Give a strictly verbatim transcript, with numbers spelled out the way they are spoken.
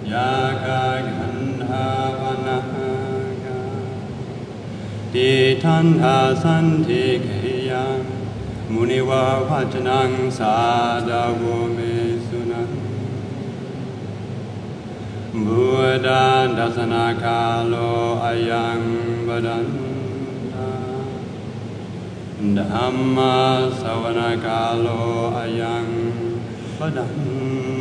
ยากาขันธาวนาคาติทันหาสันติเกยังมุนิวาวัจนังสาดาวเมสุนังบุดาดัสนาคาโลอายังบดันตาธัมมาสวนากาโลอายังบดัน